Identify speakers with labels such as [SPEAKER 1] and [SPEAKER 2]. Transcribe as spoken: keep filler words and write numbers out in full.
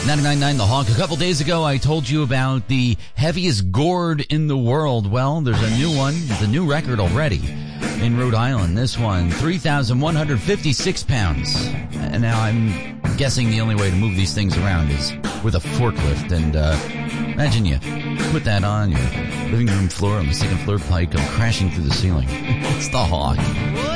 [SPEAKER 1] ninety-nine point nine The Hawk. A couple days ago, I told you about the heaviest gourd in the world. Well, there's a new one. There's a new record already in Rhode Island. This one, three thousand one hundred fifty-six pounds. And now I'm guessing the only way to move these things around is with a forklift. And uh, imagine you put that on your living room floor on the second floor, probably come crashing through the ceiling. It's The Hawk.